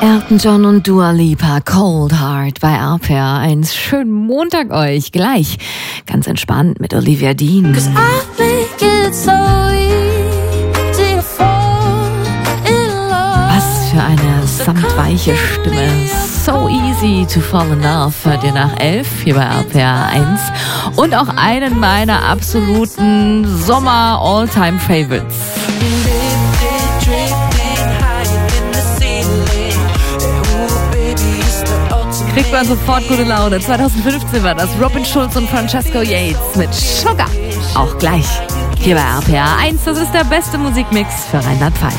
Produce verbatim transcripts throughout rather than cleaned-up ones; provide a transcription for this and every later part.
Elton John und Dua Lipa, Cold Heart bei R P R eins. Schönen Montag euch. Gleich ganz entspannt mit Olivia Dean. Was für eine samtweiche Stimme. So easy to fall in love. Hört ihr nach elf hier bei R P R eins. Und auch einen meiner absoluten Sommer-All-Time-Favorites. Kriegt man sofort gute Laune. zwanzig fünfzehn war das Robin Schulz und Francesco Yates mit Sugar. Auch gleich hier bei R P R eins. Das ist der beste Musikmix für Rheinland-Pfalz.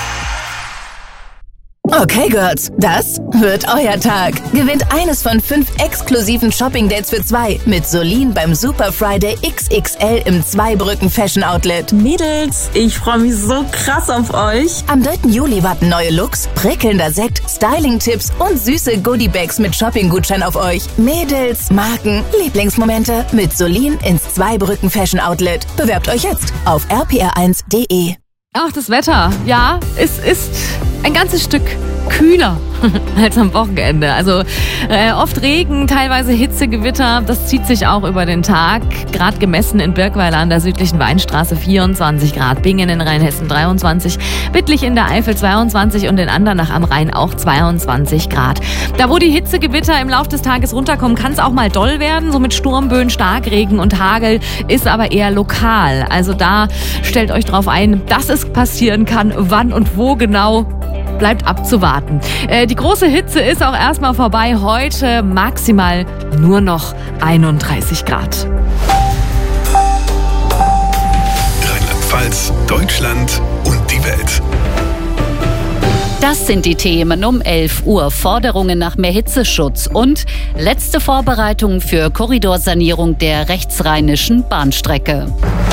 Okay, Girls, das wird euer Tag. Gewinnt eines von fünf exklusiven Shopping-Dates für zwei mit Solin beim Super Friday X X L im Zweibrücken Fashion Outlet. Mädels, ich freue mich so krass auf euch. Am dritten Juli warten neue Looks, prickelnder Sekt, Styling-Tipps und süße Goodie-Bags mit Shopping-Gutschein auf euch. Mädels, Marken, Lieblingsmomente mit Solin ins Zweibrücken Fashion Outlet. Bewerbt euch jetzt auf r p r eins punkt d e. Ach, das Wetter. Ja, es ist ein ganzes Stück kühler als am Wochenende. Also äh, oft Regen, teilweise Hitzegewitter. Das zieht sich auch über den Tag. Gerade gemessen in Birkweiler an der südlichen Weinstraße vierundzwanzig Grad, Bingen in Rheinhessen dreiundzwanzig, Wittlich in der Eifel zweiundzwanzig und in Andernach am Rhein auch zweiundzwanzig Grad. Da, wo die Hitzegewitter im Laufe des Tages runterkommen, kann es auch mal doll werden. So mit Sturmböen, Starkregen und Hagel, ist aber eher lokal. Also da stellt euch drauf ein, dass es passieren kann. Wann und wo genau, bleibt abzuwarten. Äh, die große Hitze ist auch erstmal vorbei. Heute maximal nur noch einunddreißig Grad. Rheinland-Pfalz, Deutschland und die Welt. Das sind die Themen um elf Uhr. Forderungen nach mehr Hitzeschutz und letzte Vorbereitungen für Korridorsanierung der rechtsrheinischen Bahnstrecke.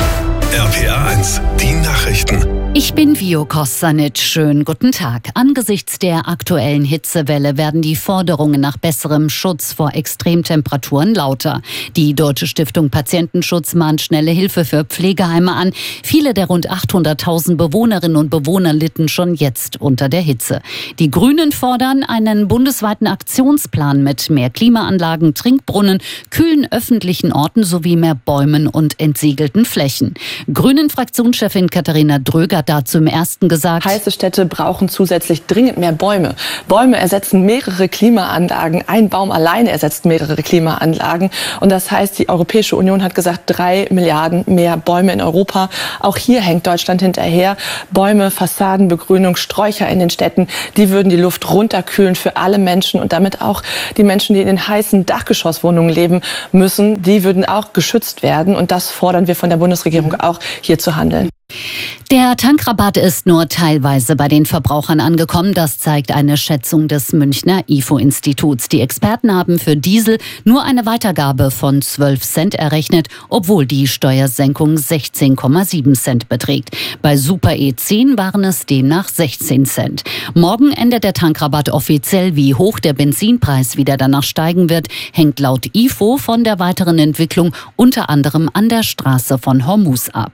R P R eins, die Nachrichten. Ich bin Vio Kostanic. Schönen guten Tag. Angesichts der aktuellen Hitzewelle werden die Forderungen nach besserem Schutz vor Extremtemperaturen lauter. Die Deutsche Stiftung Patientenschutz mahnt schnelle Hilfe für Pflegeheime an. Viele der rund achthunderttausend Bewohnerinnen und Bewohner litten schon jetzt unter der Hitze. Die Grünen fordern einen bundesweiten Aktionsplan mit mehr Klimaanlagen, Trinkbrunnen, kühlen öffentlichen Orten sowie mehr Bäumen und entsiegelten Flächen. Grünen-Fraktionschefin Katharina Dröger hat dazu im ersten gesagt: Heiße Städte brauchen zusätzlich dringend mehr Bäume. Bäume ersetzen mehrere Klimaanlagen. Ein Baum alleine ersetzt mehrere Klimaanlagen. Und das heißt, die Europäische Union hat gesagt, drei Milliarden mehr Bäume in Europa. Auch hier hängt Deutschland hinterher. Bäume, Fassadenbegrünung, Sträucher in den Städten, die würden die Luft runterkühlen für alle Menschen und damit auch die Menschen, die in den heißen Dachgeschosswohnungen leben müssen, die würden auch geschützt werden. Und das fordern wir von der Bundesregierung auch, hier zu handeln. Der Tankrabatt ist nur teilweise bei den Verbrauchern angekommen. Das zeigt eine Schätzung des Münchner I F O-Instituts. Die Experten haben für Diesel nur eine Weitergabe von zwölf Cent errechnet, obwohl die Steuersenkung sechzehn Komma sieben Cent beträgt. Bei Super E zehn waren es demnach sechzehn Cent. Morgen endet der Tankrabatt offiziell. Wie hoch der Benzinpreis wieder danach steigen wird, hängt laut I F O von der weiteren Entwicklung unter anderem an der Straße von Hormuz ab.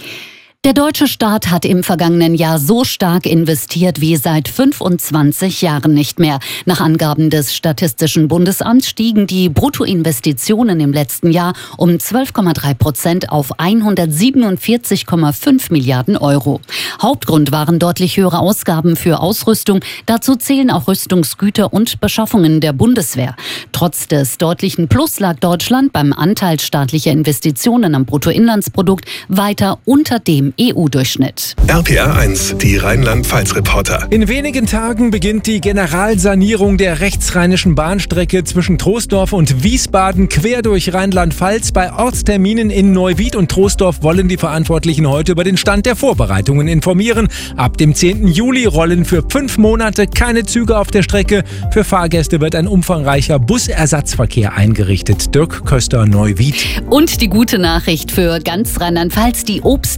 Der deutsche Staat hat im vergangenen Jahr so stark investiert wie seit fünfundzwanzig Jahren nicht mehr. Nach Angaben des Statistischen Bundesamts stiegen die Bruttoinvestitionen im letzten Jahr um zwölf Komma drei Prozent auf hundertsiebenundvierzig Komma fünf Milliarden Euro. Hauptgrund waren deutlich höhere Ausgaben für Ausrüstung. Dazu zählen auch Rüstungsgüter und Beschaffungen der Bundeswehr. Trotz des deutlichen Plus lag Deutschland beim Anteil staatlicher Investitionen am Bruttoinlandsprodukt weiter unter dem E U-Durchschnitt. R P R eins, die Rheinland-Pfalz-Reporter. In wenigen Tagen beginnt die Generalsanierung der rechtsrheinischen Bahnstrecke zwischen Troisdorf und Wiesbaden quer durch Rheinland-Pfalz. Bei Ortsterminen in Neuwied und Troisdorf wollen die Verantwortlichen heute über den Stand der Vorbereitungen informieren. Ab dem zehnten Juli rollen für fünf Monate keine Züge auf der Strecke. Für Fahrgäste wird ein umfangreicher Busersatzverkehr eingerichtet. Dirk Köster, Neuwied. Und die gute Nachricht für ganz Rheinland-Pfalz: Die Obstbauern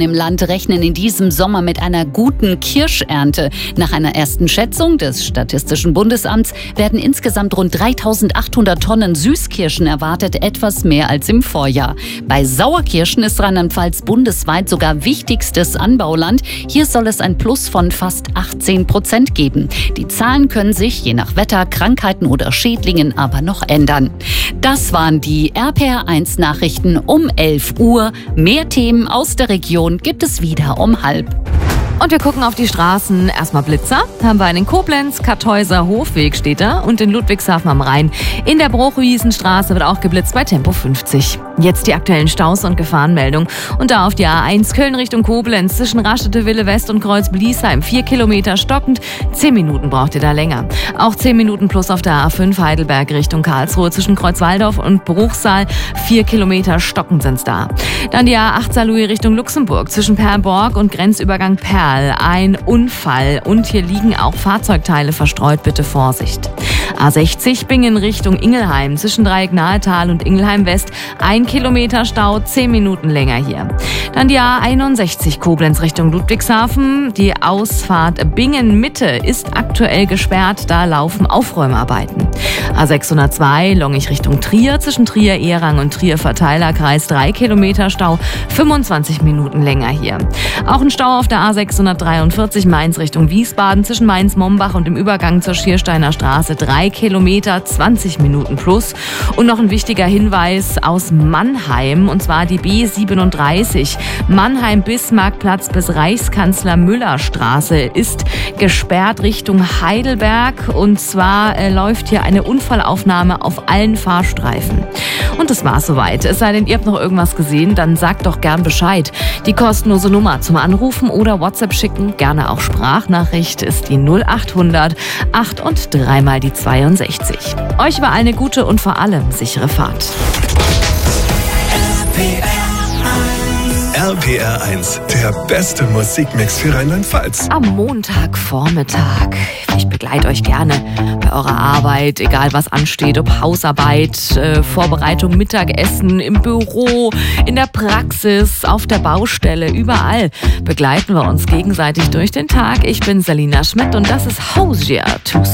im Land rechnen in diesem Sommer mit einer guten Kirschernte. Nach einer ersten Schätzung des Statistischen Bundesamts werden insgesamt rund dreitausendachthundert Tonnen Süßkirschen erwartet, etwas mehr als im Vorjahr. Bei Sauerkirschen ist Rheinland-Pfalz bundesweit sogar wichtigstes Anbauland. Hier soll es ein Plus von fast achtzehn Prozent geben. Die Zahlen können sich je nach Wetter, Krankheiten oder Schädlingen aber noch ändern. Das waren die R P R eins Nachrichten um elf Uhr. Mehr Themen aus der Region gibt es wieder um halb. Und wir gucken auf die Straßen. Erstmal Blitzer. Haben wir einen in Koblenz, Kartäuser Hofweg steht da und in Ludwigshafen am Rhein. In der Bruchwiesenstraße wird auch geblitzt bei Tempo fünfzig. Jetzt die aktuellen Staus und Gefahrenmeldungen. Und da auf die A eins Köln Richtung Koblenz zwischen Rastede-Wille West und Kreuz-Bliesheim. Vier Kilometer stockend. Zehn Minuten braucht ihr da länger. Auch zehn Minuten plus auf der A fünf Heidelberg Richtung Karlsruhe zwischen Kreuzwaldorf und Bruchsal. Vier Kilometer stockend sind's da. Dann die A acht Saarlouis Richtung Luxemburg zwischen Perlborg und Grenzübergang Perl. Ein Unfall und hier liegen auch Fahrzeugteile verstreut, bitte Vorsicht. A sechzig Bingen Richtung Ingelheim zwischen Dreiecknahetal und Ingelheim West. Ein Kilometer Stau, zehn Minuten länger hier. Dann die A einundsechzig Koblenz Richtung Ludwigshafen. Die Ausfahrt Bingen Mitte ist aktuell gesperrt, da laufen Aufräumarbeiten. A sechshundertzwei Longich Richtung Trier zwischen Trier-Ehrang und Trier-Verteilerkreis. Drei Kilometer Stau, fünfundzwanzig Minuten länger hier. Auch ein Stau auf der A sechshundertdreiundvierzig Mainz Richtung Wiesbaden zwischen Mainz-Mombach und dem Übergang zur Schiersteiner Straße. Drei Kilometer, zwanzig Minuten plus. Und noch ein wichtiger Hinweis aus Mannheim, und zwar die B siebenunddreißig. Mannheim-Bismarckplatz bis Reichskanzler-Müller-Straße ist gesperrt Richtung Heidelberg. Und zwar äh, läuft hier eine Unfallaufnahme auf allen Fahrstreifen. Und das war's soweit. Es sei denn, ihr habt noch irgendwas gesehen, dann sagt doch gern Bescheid. Die kostenlose Nummer zum Anrufen oder WhatsApp schicken, gerne auch Sprachnachricht, ist die null achthundert acht und dreimal die zweiundsechzig. Euch war eine gute und vor allem sichere Fahrt. R P R eins, der beste Musikmix für Rheinland-Pfalz. Am Montagvormittag. Ich begleite euch gerne bei eurer Arbeit, egal was ansteht, ob Hausarbeit, äh, Vorbereitung, Mittagessen, im Büro, in der Praxis, auf der Baustelle, überall begleiten wir uns gegenseitig durch den Tag. Ich bin Selina Schmidt und das ist Hosier to